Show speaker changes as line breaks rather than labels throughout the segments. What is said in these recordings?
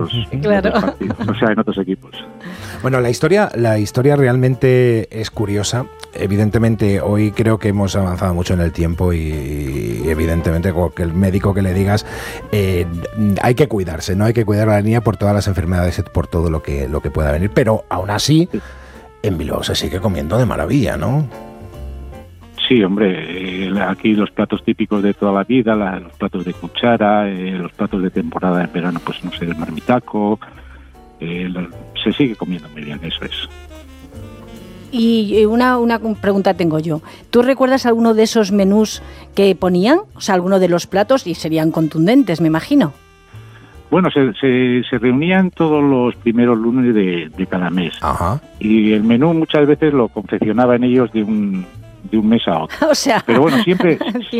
claro.
otros partidos, o sea, en otros equipos.
Bueno, la historia realmente es curiosa. Evidentemente, hoy creo que hemos avanzado mucho en el tiempo y evidentemente, cualquier médico que le digas, hay que cuidarse, ¿no? Hay que cuidar a la niña por todas las enfermedades, por todo lo que pueda venir. Pero aún así, en Bilbao se sigue comiendo de maravilla, ¿no?
Sí, hombre, aquí los platos típicos de toda la vida, los platos de cuchara, los platos de temporada en verano, pues no sé, el marmitaco, se sigue comiendo muy bien, eso es.
Y una pregunta tengo yo. ¿Tú recuerdas alguno de esos menús que ponían? O sea, alguno de los platos, y serían contundentes, me imagino.
Bueno, se reunían todos los primeros lunes de cada mes.
Ajá.
Y el menú muchas veces lo confeccionaban ellos de un mes a otro.
O sea,
pero bueno, siempre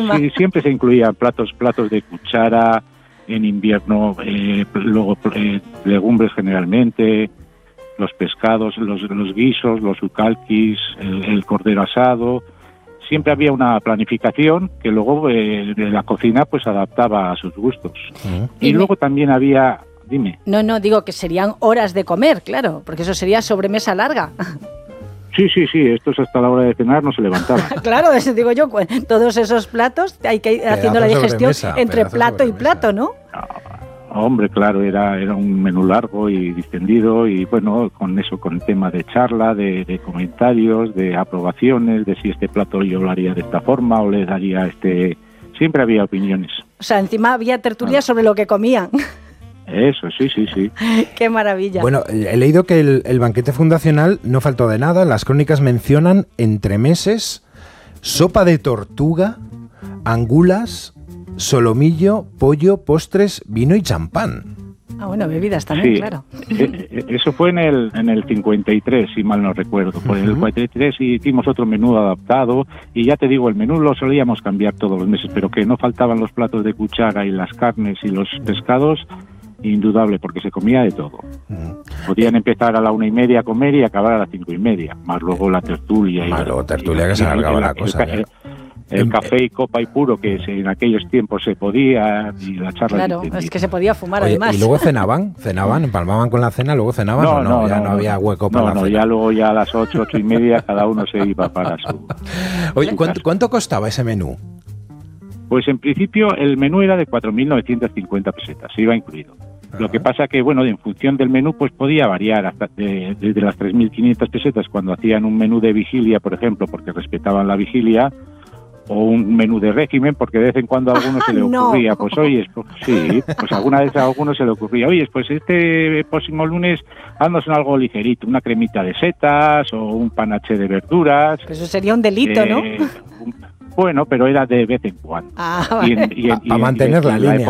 se incluían platos de cuchara, en invierno, luego legumbres generalmente, los pescados, los guisos, los ucalquis, el cordero asado. Siempre había una planificación que luego de la cocina pues adaptaba a sus gustos. Y luego también había... Dime.
No, digo que serían horas de comer, claro, porque eso sería sobremesa larga.
Sí, estos hasta la hora de cenar no se levantaban.
Claro, eso digo yo, todos esos platos hay que ir haciendo la digestión entre plato y plato, ¿no?
Hombre, claro, era un menú largo y distendido y bueno, con el tema de charla, de comentarios, de aprobaciones, de si este plato yo lo haría de esta forma o le daría siempre había opiniones.
O sea, encima había tertulia sobre lo que comían.
Eso, sí.
¡Qué maravilla!
Bueno, he leído que el banquete fundacional no faltó de nada. Las crónicas mencionan entremeses, sopa de tortuga, angulas, solomillo, pollo, postres, vino y champán.
Ah, bueno, bebidas también,
sí,
claro.
Eso fue en el 53, si mal no recuerdo. Por el 53 hicimos otro menú adaptado y ya te digo, el menú lo solíamos cambiar todos los meses, pero que no faltaban los platos de cuchara y las carnes y los pescados, indudable, porque se comía de todo. Podían empezar a la 1:30 a comer y acabar a las 5:30, más luego la tertulia.
Que se alargaba la cosa.
El café y copa y puro, que en aquellos tiempos se podía, y la charla...
Claro, es que se podía fumar. Oye,
además. ¿Y luego cenaban, empalmaban con la cena, luego cenaban o no? No había hueco para la cena.
Ya luego ya a las 8:30 cada uno se iba para su...
Oye, ¿cuánto costaba ese menú?
Pues en principio el menú era de 4.950 pesetas, se iba incluido. Lo que pasa que, bueno, en función del menú, pues podía variar hasta desde las 3.500 pesetas cuando hacían un menú de vigilia, por ejemplo, porque respetaban la vigilia, o un menú de régimen, porque de vez en cuando a alguno se le ocurría, pues oye, pues alguna vez a alguno se le ocurría, oye, pues este próximo lunes haznos algo ligerito, una cremita de setas o un panache de verduras.
Eso sería un delito, ¿no?
Bueno, pero era de vez en cuando.
Para mantener la línea.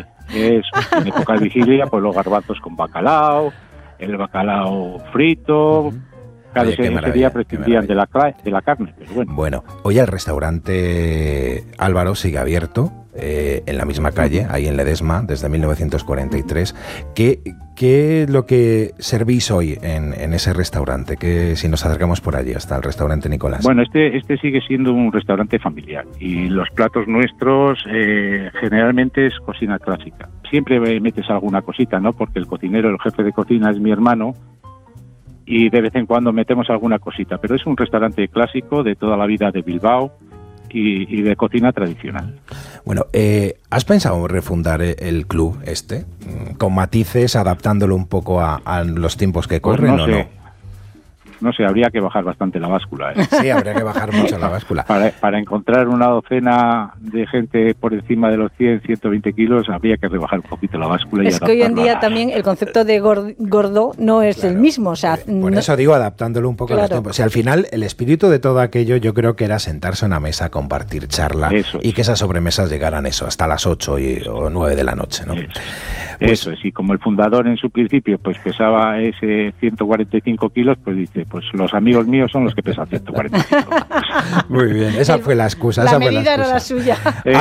En época de vigilia, pues los garbanzos con bacalao, el bacalao frito... Claro, ese día prescindían de la carne, pero bueno. Bueno,
hoy el restaurante Álvaro sigue abierto en la misma calle, ahí en Ledesma, desde 1943. ¿Qué es lo que servís hoy en ese restaurante? Que si nos acercamos por allí hasta el restaurante Nicolás.
Bueno, este sigue siendo un restaurante familiar y los platos nuestros generalmente es cocina clásica. Siempre metes alguna cosita, ¿no? Porque el cocinero, el jefe de cocina es mi hermano, y de vez en cuando metemos alguna cosita, pero es un restaurante clásico de toda la vida de Bilbao y de cocina tradicional.
Bueno, ¿has pensado refundar el club con matices, adaptándolo un poco a los tiempos que corren o no?
No sé, habría que bajar bastante la báscula.
Sí, habría que bajar mucho la báscula.
Para encontrar una docena de gente por encima de los 100, 120 kilos, habría que rebajar un poquito la báscula.
Es que hoy en día también el concepto de gordo no es el mismo. O sea,
por eso digo, adaptándolo un poco a los tiempos. O sea, al final, el espíritu de todo aquello yo creo que era sentarse a una mesa, compartir charla y que esas sobremesas llegaran hasta las 8 o 9 de la noche, ¿no?
Eso es, y como el fundador en su principio pues pesaba ese 145 kilos, pues dice, pues los amigos míos son los que pesan 145.
Muy bien, esa fue la excusa.
La medida era la suya.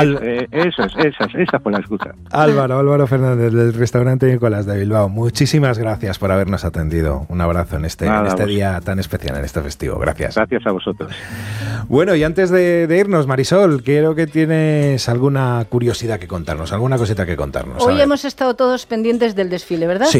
Esa fue la excusa.
Álvaro Fernández, del restaurante Nicolás de Bilbao, muchísimas gracias por habernos atendido. Un abrazo en este día tan especial, en este festivo. Gracias.
Gracias a vosotros.
Bueno, y antes de irnos, Marisol, creo que tienes alguna curiosidad que contarnos, alguna cosita que contarnos.
Hoy hemos estado todos pendientes del desfile, ¿verdad?
Sí.